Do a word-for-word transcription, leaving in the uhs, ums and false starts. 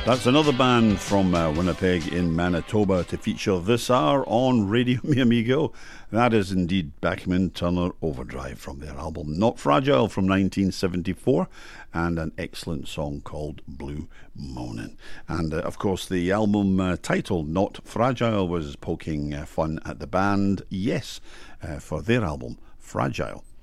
That's another band from uh, Winnipeg in Manitoba to feature this hour on Radio Mi Amigo. That is indeed Bachman Turner Overdrive from their album Not Fragile from nineteen seventy-four, and an excellent song called Blue Moanin'. And uh, of course the album uh, title Not Fragile was poking uh, fun at the band Yes uh, for their album Fragile.